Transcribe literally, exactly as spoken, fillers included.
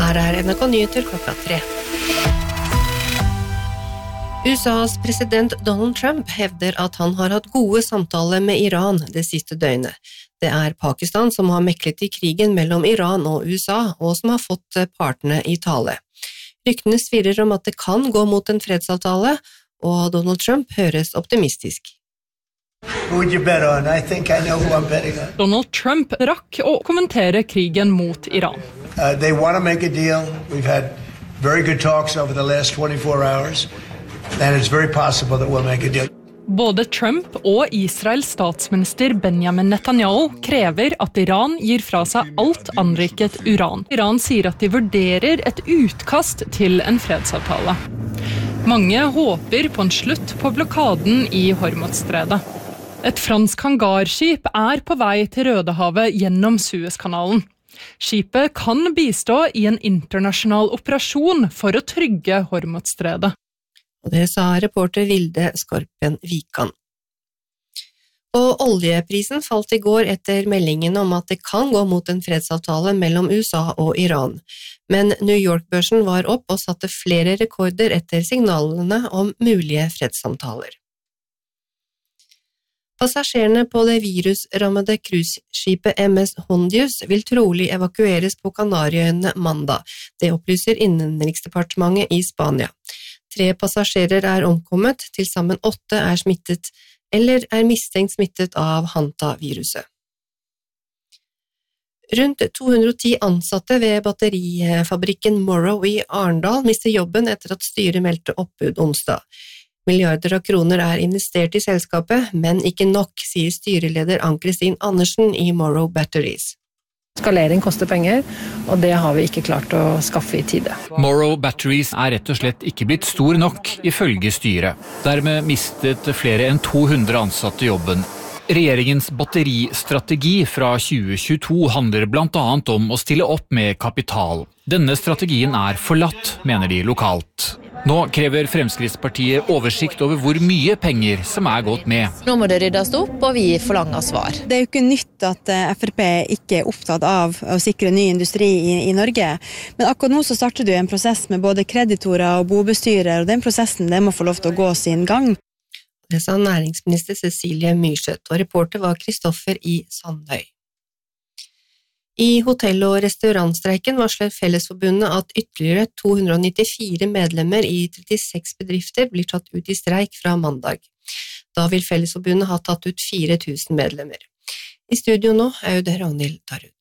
Her er N R K Nyheter klokka tre. U S A's president Donald Trump hevder at han har hatt gode samtaler med Iran det siste døgnet. Det er Pakistan som har meklet i krigen mellom Iran og U S A, og som har fått partene i tale. Ryktene svirrer om at det kan gå mot en fredsavtale, og Donald Trump høres optimistisk. Who would you bet on? I think I know who I'm betting on. Donald Trump rakk å kommentere krigen mot Iran. Uh, they want to make a deal. We've had very good talks over the last twenty-four hours, and it's very possible that we'll make a deal. Både Trump og Israels statsminister Benjamin Netanyahu krever at Iran gir fra seg alt anriket uran. Iran sier at de vurderer et utkast til en fredsavtale. Mange håper på en slutt på blokaden i Hormuzstredet. Et fransk hangarskip er på vei til Rødehavet gjennom Suezkanalen. Skipet kan bistå i en internasjonal operasjon for å trygge Hormuzstredet. Og det sa reporter Vilde Skorpen Vikan. Og oljeprisen falt i går etter meldingen om at det kan gå mot en fredsavtale mellom U S A og Iran. Men New York-børsen var opp og satte flere rekorder etter signalene om mulige fredssamtaler. Passasjerene på det virusrammede cruiseskipet M S Hondius vil trolig evakueres på Kanariøyene mandag. Det opplyser Innenriksdepartementet i Spania. Tre passasjerer er omkommet, til sammen åtte er smittet, eller er mistenkt smittet av Hanta-viruset. Rundt to hundre og ti ansatte ved batterifabrikken Morrow i Arendal mister jobben etter at styret meldte oppbud onsdag. Milliarder av kroner er investert i selskapet, men ikke nok, sier styreleder Ann-Kristin Andersen i Morrow Batteries. Skalering koster penger, og det har vi ikke klart å skaffe i tide. Morrow Batteries er rett og slett ikke blitt stor nok, ifølge styret. Dermed mistet flere enn to hundre ansatte jobben. Regjeringens batteristrategi fra tjue tjueto handler blant annet om å stille opp med kapital. Denne strategien er forlatt, mener de lokalt. Nå krever Fremskrittspartiet oversikt over hvor mye penger som er gått med. Nå må det ryddes opp, og vi forlanger svar. Det er jo ikke nytt at F R P ikke er opptatt av å sikre ny industri i, i Norge. Men akkurat nå så starter det en prosess med både kreditorer og bobestyrer, og den prosessen den må få lov til å gå sin gang. Det sa næringsminister Cecilie Myrseth, og reporter var Kristoffer I. Sandøy. I hotell- og restaurantstreiken varsler Fellesforbundet at ytterligere to hundre og nittifire medlemmer i trettiseks bedrifter blir tatt ut i streik fra mandag. Da vil Fellesforbundet ha tatt ut fire tusen medlemmer. I studio nå er jo det Ragnhild Tarud.